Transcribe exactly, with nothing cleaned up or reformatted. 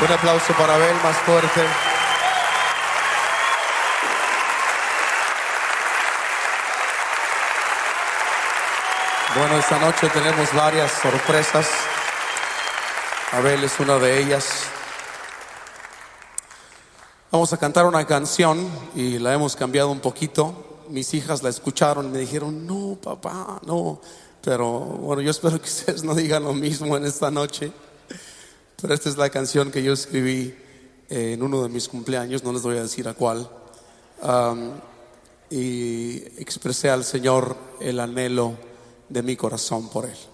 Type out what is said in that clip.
Un aplauso para Abel más fuerte. Bueno, esta noche tenemos varias sorpresas. Abel es una de ellas. Vamos a cantar una canción y la hemos cambiado un poquito. Mis hijas la escucharon y me dijeron, no, papá, no. Pero bueno, yo espero que ustedes no digan lo mismo en esta noche. Pero esta es la canción que yo escribí en uno de mis cumpleaños, no les voy a decir a cuál. Um, y expresé al Señor el anhelo de mi corazón por Él.